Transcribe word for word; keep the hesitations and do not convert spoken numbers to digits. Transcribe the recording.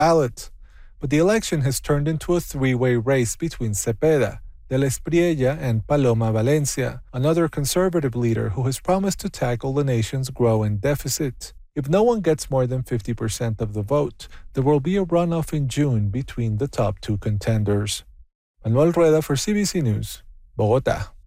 ballot. But the election has turned into a three-way race between Cepeda, De La Espriella, and Paloma Valencia, another conservative leader who has promised to tackle the nation's growing deficit. If no one gets more than fifty percent of the vote, there will be a runoff in June between the top two contenders. Manuel Rueda for C B C News, Bogotá.